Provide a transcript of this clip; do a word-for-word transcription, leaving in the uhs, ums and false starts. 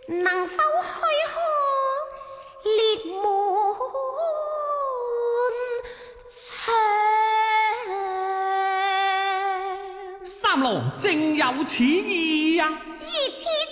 能否開開烈門窗？ 三郎正有此意呀、啊！ 如此